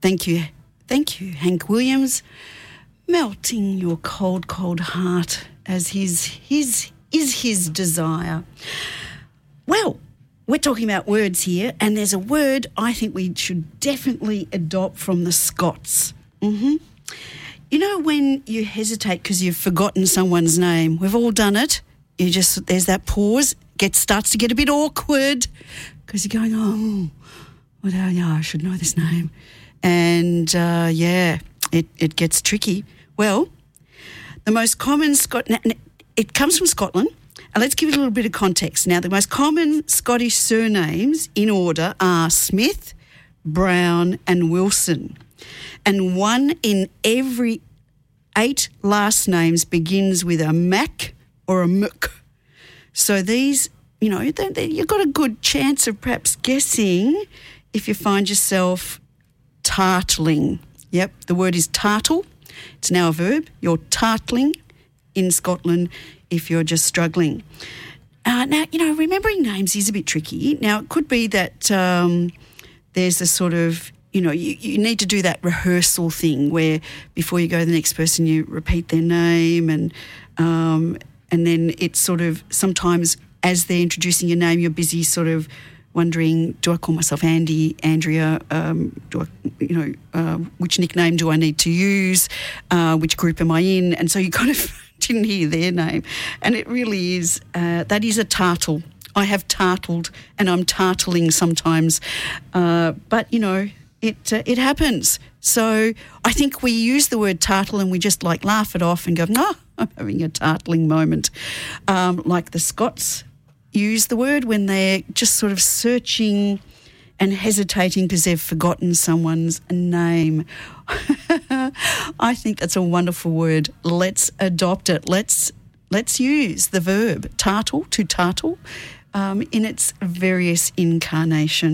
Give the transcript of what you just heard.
Thank you, Hank Williams. Melting your cold, cold heart as his desire. Well, we're talking about words here, and there's a word I think we should definitely adopt from the Scots. You know, when you hesitate because you've forgotten someone's name, we've all done it. There's that pause, starts to get a bit awkward because you're going, I should know this name. And, it gets tricky. Well, the most common it comes from Scotland. And let's give it a little bit of context. Now, the most common Scottish surnames in order are Smith, Brown and Wilson. And 1 in every 8 last names begins with a Mac or a Mc. So these, you've got a good chance of perhaps guessing if you find yourself tartling. Yep, the word is tartle. It's now a verb. You're tartling in Scotland if you're just struggling. Now, remembering names is a bit tricky. Now, it could be that there's a sort of, you need to do that rehearsal thing where before you go to the next person, you repeat their name and then it's sort of sometimes as they're introducing your name, you're busy sort of wondering, do I call myself Andy, Andrea? Which nickname do I need to use? Which group am I in? And so you kind of didn't hear their name. And it really is, that is a tartle. I have tartled and I'm tartling sometimes. But, it happens. So I think we use the word tartle and we just laugh it off and go, I'm having a tartling moment. Like the Scots use the word when they're just sort of searching and hesitating because they've forgotten someone's name. I think that's a wonderful word. Let's adopt it. Let's use the verb tartle, to tartle, in its various incarnations.